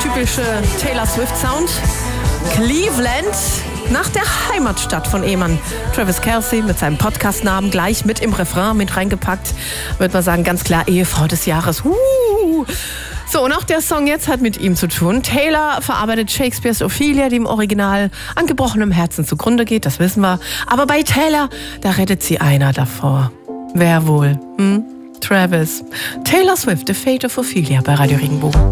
typische Taylor Swift Sound. Cleveland, nach der Heimatstadt von Ehemann Travis Kelce mit seinem Podcastnamen gleich mit im Refrain mit reingepackt. Würde man sagen, ganz klar Ehefrau des Jahres. So, und auch der Song jetzt hat mit ihm zu tun. Taylor verarbeitet Shakespeares Ophelia, die im Original an gebrochenem Herzen zugrunde geht, das wissen wir. Aber bei Taylor, da rettet sie einer davor. Wer wohl? Travis. Taylor Swift, The Fate of Ophelia bei Radio Regenbogen.